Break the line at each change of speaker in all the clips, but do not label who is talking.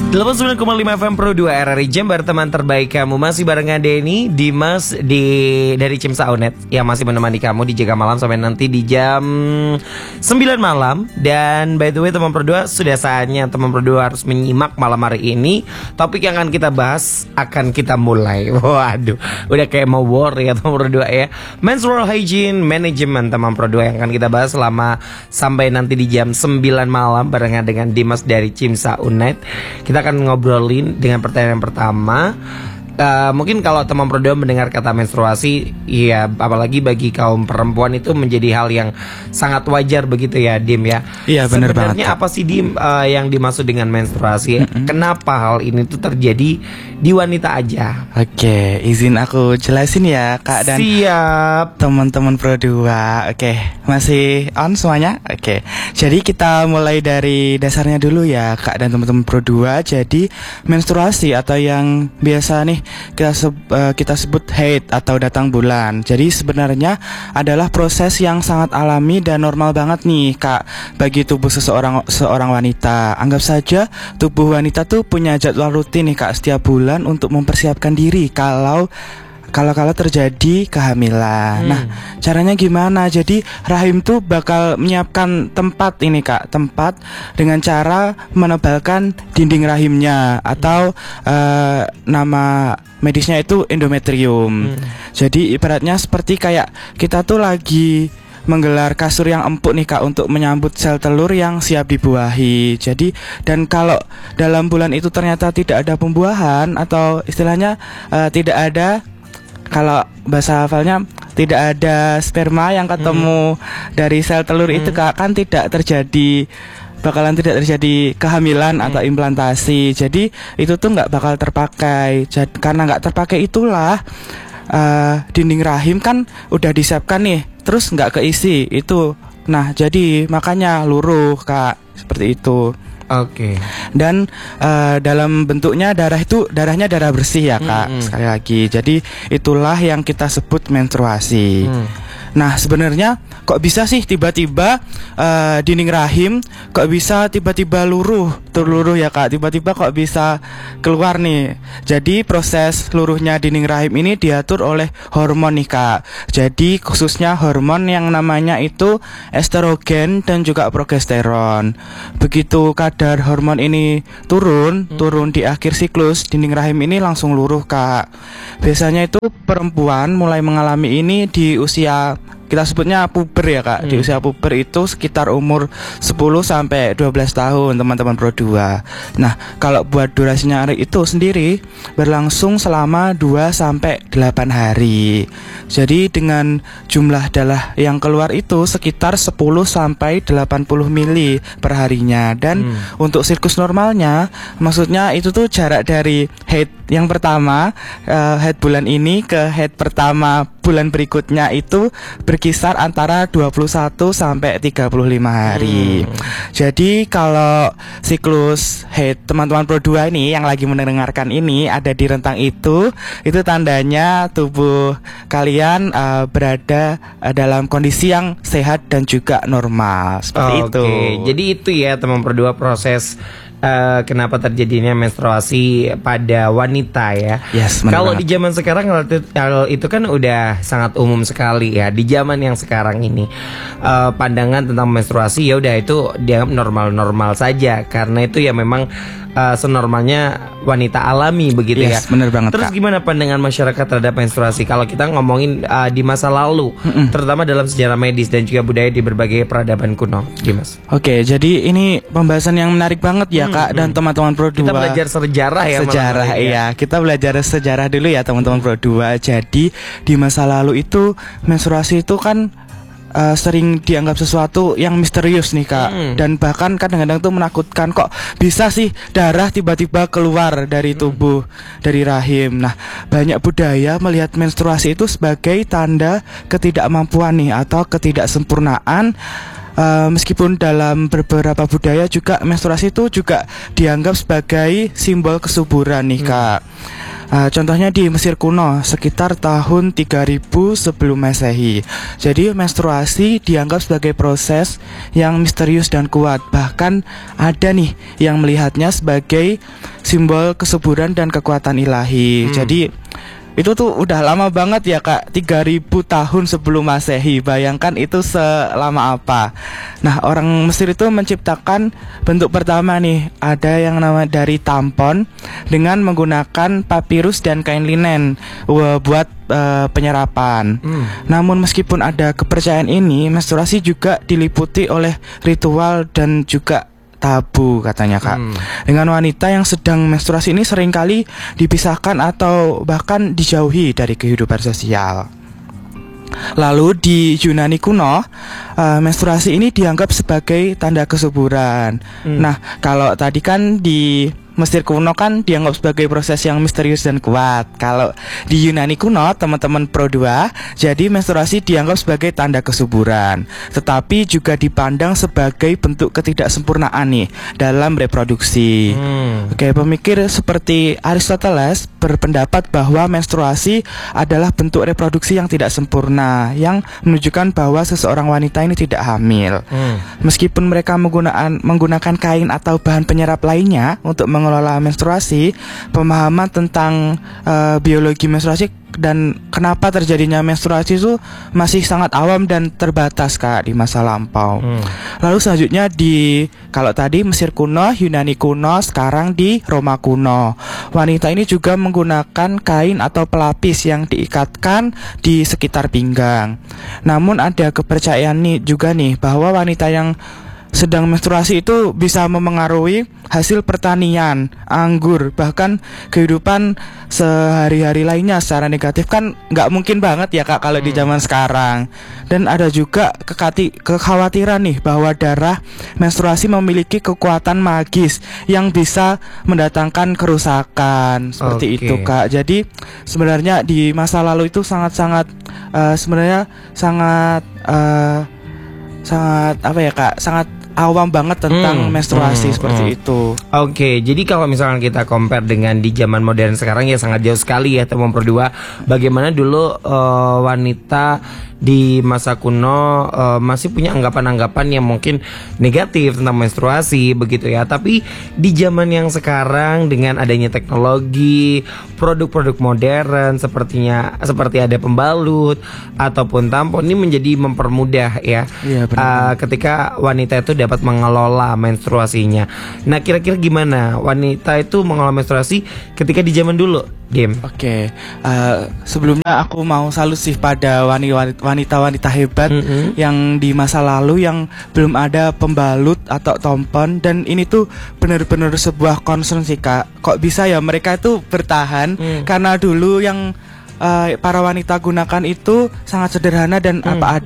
89,5 FM Pro 2 RRI Jember, teman terbaik kamu. Masih barengan Denny, Dimas dari Cimsa Unet yang masih menemani kamu di Jaga Malam sampai nanti di jam 9 malam. Dan by the way teman Pro 2, sudah saatnya teman Pro 2 harus menyimak malam hari ini. Topik yang akan kita bahas akan kita mulai. Waduh, udah kayak mau war ya teman Pro 2 ya. Menstrual Hygiene Management teman Pro 2 yang akan kita bahas selama sampai nanti di jam 9 malam barengan dengan Dimas dari Cimsa Unet. Kita akan ngobrolin dengan pertanyaan pertama. Mungkin kalau teman Pro 2 mendengar kata menstruasi, ya apalagi bagi kaum perempuan itu menjadi hal yang sangat wajar begitu ya, Dim ya.
Iya benar banget.
Sebenarnya apa sih Dim yang dimaksud dengan menstruasi? Kenapa hal ini tuh terjadi di wanita aja?
Oke, izin aku jelasin ya Kak dan
siap
teman-teman Pro 2. Oke, masih on semuanya? Oke, jadi kita mulai dari dasarnya dulu ya Kak dan teman-teman Pro 2. Jadi menstruasi atau yang biasa nih kita sebut haid atau datang bulan. Jadi sebenarnya adalah proses yang sangat alami dan normal banget nih Kak bagi tubuh seorang wanita. Anggap saja tubuh wanita tuh punya jadwal rutin nih Kak setiap bulan untuk mempersiapkan diri kalau terjadi kehamilan. Nah, caranya gimana? Jadi rahim tuh bakal menyiapkan tempat ini Kak, tempat dengan cara menebalkan dinding rahimnya atau nama medisnya itu endometrium. Jadi ibaratnya seperti kayak kita tuh lagi menggelar kasur yang empuk nih Kak untuk menyambut sel telur yang siap dibuahi. Jadi dan kalau dalam bulan itu ternyata tidak ada pembuahan atau istilahnya tidak ada, kalau bahasa hafalnya tidak ada sperma yang ketemu dari sel telur itu Kak, kan bakalan tidak terjadi kehamilan atau implantasi. Jadi itu tuh nggak bakal terpakai. Karena nggak terpakai itulah dinding rahim kan udah disiapkan nih, terus nggak keisi itu. Nah jadi makanya luruh Kak, seperti itu.
Oke.
Dan dalam bentuknya darahnya darah bersih ya Kak. Sekali lagi, jadi itulah yang kita sebut menstruasi. Nah sebenarnya kok bisa sih tiba-tiba dinding rahim kok bisa tiba-tiba luruh ya Kak, tiba-tiba kok bisa keluar nih. Jadi proses luruhnya dinding rahim ini diatur oleh hormon nih Kak. Jadi khususnya hormon yang namanya itu estrogen dan juga progesteron. Begitu kadar hormon ini turun di akhir siklus, dinding rahim ini langsung luruh Kak. Biasanya itu perempuan mulai mengalami ini di usia, kita sebutnya puber ya Kak. Di usia puber itu sekitar umur 10 sampai 12 tahun teman-teman Pro 2. Nah, kalau buat durasinya itu sendiri berlangsung selama 2 sampai 8 hari. Jadi dengan jumlah darah yang keluar itu sekitar 10 sampai 80 mili per harinya. Dan untuk siklus normalnya, maksudnya itu tuh jarak dari haid yang pertama, haid bulan ini ke haid pertama bulan berikutnya itu berkisar antara 21 sampai 35 hari. Jadi kalau siklus haid teman-teman Pro 2 ini yang lagi mendengarkan ini ada di rentang itu tandanya tubuh kalian berada dalam kondisi yang sehat dan juga normal. Seperti itu.
Jadi itu ya teman Pro 2 proses kenapa terjadinya menstruasi pada wanita ya.
Yes,
kalau di zaman sekarang hal itu kan udah sangat umum sekali ya. Di zaman yang sekarang ini pandangan tentang menstruasi ya udah itu dianggap normal-normal saja, karena itu ya memang senormalnya wanita alami begitu ya.
Bener banget.
Terus
Kak,
gimana pandangan masyarakat terhadap menstruasi? Kalau kita ngomongin di masa lalu, terutama dalam sejarah medis dan juga budaya di berbagai peradaban kuno, Dimas.
Oke, jadi ini pembahasan yang menarik banget ya Kak dan teman-teman Pro 2.
Kita belajar sejarah ya.
Sejarah iya, kita belajar sejarah dulu ya teman-teman Pro 2. Jadi di masa lalu itu menstruasi itu kan sering dianggap sesuatu yang misterius nih Kak. Dan bahkan kadang-kadang tuh menakutkan, kok bisa sih darah tiba-tiba keluar dari tubuh, dari rahim. Nah, banyak budaya melihat menstruasi itu sebagai tanda ketidakmampuan nih atau ketidaksempurnaan meskipun dalam beberapa budaya juga menstruasi itu juga dianggap sebagai simbol kesuburan nih Kak. Contohnya di Mesir kuno sekitar tahun 3000 sebelum Masehi. Jadi menstruasi dianggap sebagai proses yang misterius dan kuat. Bahkan ada nih yang melihatnya sebagai simbol kesuburan dan kekuatan ilahi. Jadi itu tuh udah lama banget ya Kak, 3000 tahun sebelum Masehi. Bayangkan itu selama apa. Nah, orang Mesir itu menciptakan bentuk pertama nih, ada yang nama dari tampon dengan menggunakan papirus dan kain linen buat penyerapan. Namun meskipun ada kepercayaan ini, menstruasi juga diliputi oleh ritual dan juga tabu katanya Kak. Dengan wanita yang sedang menstruasi ini seringkali dipisahkan atau bahkan dijauhi dari kehidupan sosial. Lalu di Yunani kuno, menstruasi ini dianggap sebagai tanda kesuburan. Nah, kalau tadi kan di Mesir kuno kan dianggap sebagai proses yang misterius dan kuat. Kalau di Yunani kuno, teman-teman Pro 2, jadi menstruasi dianggap sebagai tanda kesuburan, tetapi juga dipandang sebagai bentuk ketidaksempurnaan nih dalam reproduksi. Oke, pemikir seperti Aristoteles berpendapat bahwa menstruasi adalah bentuk reproduksi yang tidak sempurna, yang menunjukkan bahwa seseorang wanita ini tidak hamil. Meskipun mereka menggunakan kain atau bahan penyerap lainnya untuk mengelola menstruasi, pemahaman tentang biologi menstruasi dan kenapa terjadinya menstruasi itu masih sangat awam dan terbatas Kak di masa lampau. Lalu selanjutnya kalau tadi Mesir kuno, Yunani kuno, sekarang di Roma kuno. Wanita ini juga menggunakan kain atau pelapis yang diikatkan di sekitar pinggang. Namun ada kepercayaan juga nih bahwa wanita yang sedang menstruasi itu bisa memengaruhi hasil pertanian, anggur, bahkan kehidupan sehari-hari lainnya secara negatif. Kan nggak mungkin banget ya Kak kalau di zaman sekarang. Dan ada juga kekhawatiran nih bahwa darah menstruasi memiliki kekuatan magis yang bisa mendatangkan kerusakan seperti itu Kak. Jadi sebenarnya di masa lalu itu sangat apa ya Kak, sangat awam banget tentang menstruasi seperti itu.
Oke, jadi kalau misalkan kita compare dengan di zaman modern sekarang ya sangat jauh sekali ya teman Pro 2. Bagaimana dulu wanita di masa kuno masih punya anggapan-anggapan yang mungkin negatif tentang menstruasi begitu ya. Tapi di zaman yang sekarang dengan adanya teknologi, produk-produk modern seperti ada pembalut ataupun tampon, ini menjadi mempermudah ya. Iya, ketika wanita itu dapat mengelola menstruasinya. Nah, kira-kira gimana wanita itu mengelola menstruasi ketika di zaman dulu, Dim?
Oke, sebelumnya aku mau salut sih pada wanita-wanita hebat yang di masa lalu yang belum ada pembalut atau tampon, dan ini tuh benar-benar sebuah concern sih Kak. Kok bisa ya mereka itu bertahan karena dulu yang para wanita gunakan itu sangat sederhana dan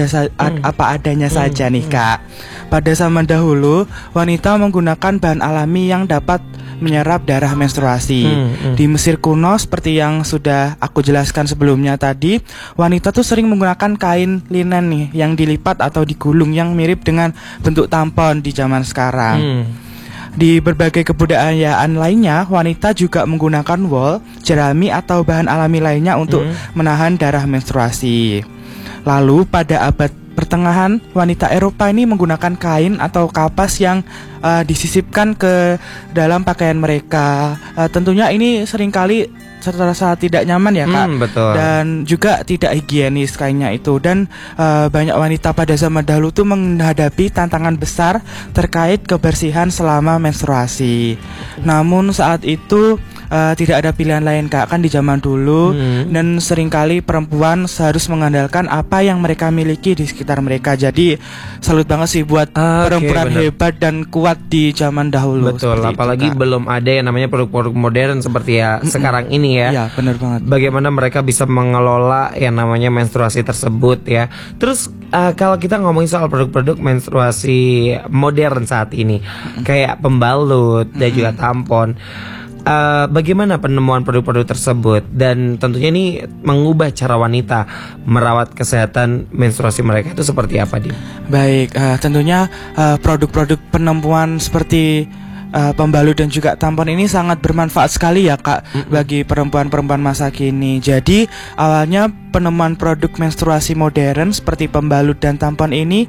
apa adanya saja nih Kak. Pada zaman dahulu, wanita menggunakan bahan alami yang dapat menyerap darah menstruasi. Di Mesir kuno, seperti yang sudah aku jelaskan sebelumnya tadi, wanita tuh sering menggunakan kain linen nih yang dilipat atau digulung yang mirip dengan bentuk tampon di zaman sekarang. Di berbagai kebudayaan lainnya, wanita juga menggunakan wol, jerami atau bahan alami lainnya untuk menahan darah menstruasi. Lalu pada abad pertengahan, wanita Eropa ini menggunakan kain atau kapas yang disisipkan ke dalam pakaian mereka. Tentunya ini seringkali terasa tidak nyaman ya Kak,
betul.
Dan juga tidak higienis kainnya itu. Dan banyak wanita pada zaman dahulu tuh menghadapi tantangan besar terkait kebersihan selama menstruasi. Namun saat itu tidak ada pilihan lain Kak, kan di zaman dulu dan seringkali perempuan harus mengandalkan apa yang mereka miliki di sekitar mereka. Jadi salut banget sih buat perempuan hebat dan kuat di zaman dahulu.
Betul, apalagi itu, belum ada yang namanya produk-produk modern seperti ya sekarang ini ya.
Iya, benar banget.
Bagaimana mereka bisa mengelola yang namanya menstruasi tersebut ya. Terus kalau kita ngomongin soal produk-produk menstruasi modern saat ini, kayak pembalut dan juga tampon, bagaimana penemuan produk-produk tersebut dan tentunya ini mengubah cara wanita merawat kesehatan menstruasi mereka itu seperti apa, Dim?
Baik, tentunya produk-produk penemuan seperti pembalut dan juga tampon ini sangat bermanfaat sekali ya Kak bagi perempuan-perempuan masa kini. Jadi awalnya penemuan produk menstruasi modern seperti pembalut dan tampon ini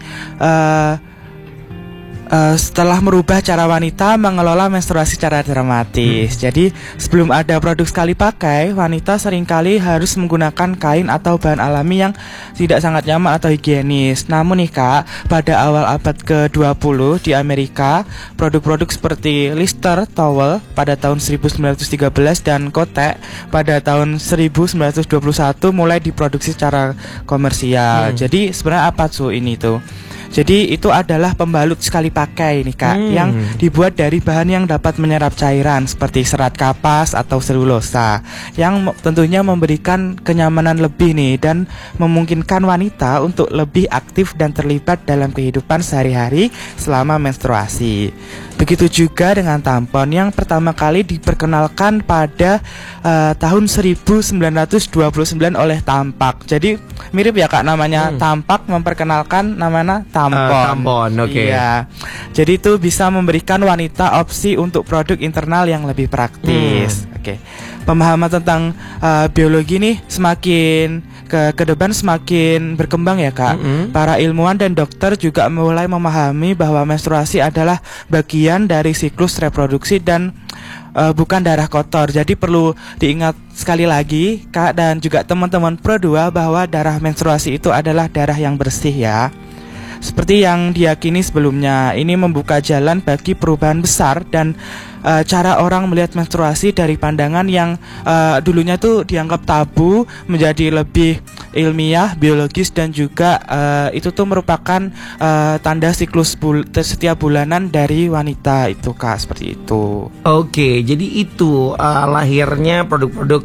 setelah merubah cara wanita mengelola menstruasi secara dramatis. Jadi sebelum ada produk sekali pakai, wanita seringkali harus menggunakan kain atau bahan alami yang tidak sangat nyaman atau higienis. Namun nih Kak, pada awal abad ke-20 di Amerika, produk-produk seperti Lister Towel pada tahun 1913 dan Kotek pada tahun 1921 mulai diproduksi secara komersial. Jadi sebenarnya apa tuh ini tuh? Jadi itu adalah pembalut sekali pakai nih Kak, yang dibuat dari bahan yang dapat menyerap cairan seperti serat kapas atau selulosa, yang tentunya memberikan kenyamanan lebih nih dan memungkinkan wanita untuk lebih aktif dan terlibat dalam kehidupan sehari-hari selama menstruasi. Begitu juga dengan tampon yang pertama kali diperkenalkan pada tahun 1929 oleh Tampak. Jadi mirip ya Kak namanya, Tampak memperkenalkan namanya tampon.
Tampon, oke.
Iya. Jadi itu bisa memberikan wanita opsi untuk produk internal yang lebih praktis. Oke. Pemahaman tentang biologi nih semakin ke depan semakin berkembang ya Kak. Para ilmuwan dan dokter juga mulai memahami bahwa menstruasi adalah bagian dari siklus reproduksi dan bukan darah kotor. Jadi perlu diingat sekali lagi Kak dan juga teman-teman Pro2 bahwa darah menstruasi itu adalah darah yang bersih ya. Seperti yang diyakini sebelumnya, ini membuka jalan bagi perubahan besar dan cara orang melihat menstruasi dari pandangan yang dulunya tuh dianggap tabu menjadi lebih ilmiah, biologis dan juga itu tuh merupakan tanda siklus setiap bulanan dari wanita itu Kak, seperti itu.
Oke, jadi itu lahirnya produk-produk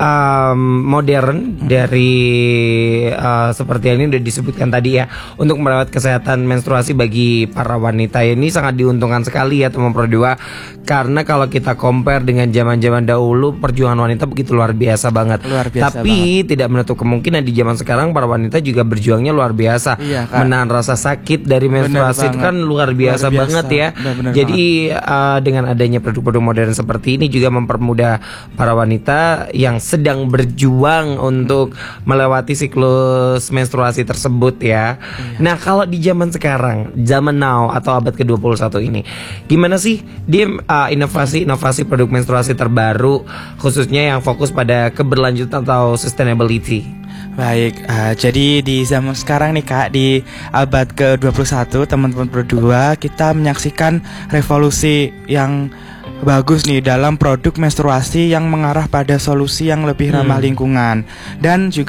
modern dari seperti yang ini udah disebutkan tadi ya, untuk merawat kesehatan menstruasi bagi para wanita. Ini sangat diuntungkan sekali ya teman Pro2, karena kalau kita compare dengan zaman-zaman dahulu, perjuangan wanita begitu luar biasa banget. Tapi tidak menutup kemungkinan di zaman sekarang para wanita juga berjuangnya luar biasa. Iya, menahan rasa sakit dari menstruasi itu kan luar biasa banget ya. Jadi dengan adanya produk-produk modern seperti ini juga mempermudah para wanita yang sedang berjuang untuk melewati siklus menstruasi tersebut ya. Nah, kalau di zaman sekarang, zaman now atau abad ke-21 ini, gimana sih dia inovasi produk menstruasi terbaru khususnya yang fokus pada keberlanjutan atau sustainability?
Baik, jadi di zaman sekarang nih Kak, di abad ke-21 teman-teman Pro2, kita menyaksikan revolusi yang bagus nih dalam produk menstruasi yang mengarah pada solusi yang lebih ramah lingkungan dan juga